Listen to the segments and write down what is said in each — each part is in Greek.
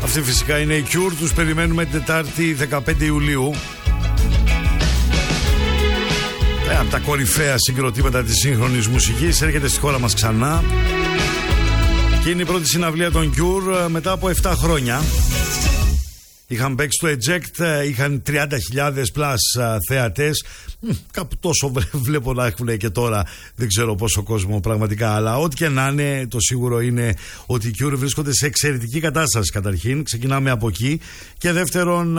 Αυτή φυσικά είναι η Cure. Τους περιμένουμε την Τετάρτη 15 Ιουλίου. Από τα κορυφαία συγκροτήματα της σύγχρονης μουσικής έρχεται στη χώρα μας ξανά. Και είναι η πρώτη συναυλία των Cure μετά από 7 χρόνια. Είχαν παίξει στο Eject, είχαν 30.000 plus θεατές. Κάπου τόσο βλέπω να έχουν και τώρα. Δεν ξέρω πόσο κόσμο πραγματικά. Αλλά ό,τι και να είναι, το σίγουρο είναι ότι οι Cure βρίσκονται σε εξαιρετική κατάσταση καταρχήν. Ξεκινάμε από εκεί. Και δεύτερον,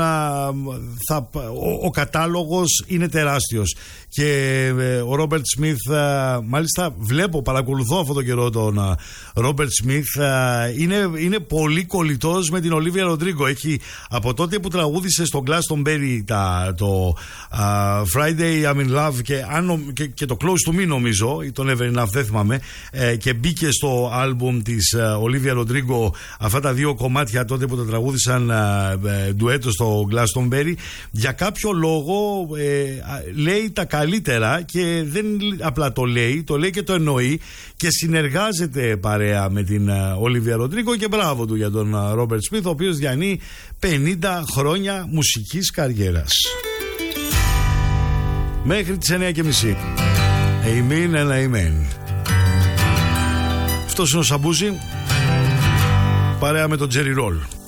ο κατάλογος είναι τεράστιος. Και ο Ρόμπερτ Σμιθ, μάλιστα παρακολουθώ αυτόν τον καιρό τον Ρόμπερτ Σμιθ, είναι πολύ κολλητός με την Ολίβια Ροντρίγκο. Έχει από τότε που τραγούδισε στο Glastonbury το Friday I'm in Love και το Close to Me, νομίζω, ή το Never Enough, δεν θυμάμαι, και μπήκε στο άλμπουμ της Ολίβια Ροντρίγκο αυτά τα δύο κομμάτια τότε που τα τραγούδισαν ντουέτο στο Glastonbury. Για κάποιο λόγο λέει τα καλύτερα και δεν απλά το λέει και το εννοεί και συνεργάζεται παρέα με την Ολίβια Ροντρίγκο, και μπράβο του για τον Ρόμπερτ Σμιθ, ο οποίος διανύει 50 χρόνια μουσικής καριέρας. Μέχρι τις 9:30. Amen and amen. Αυτός είναι ο Σαμπούζη παρέα με τον Τζέρι Ρολ.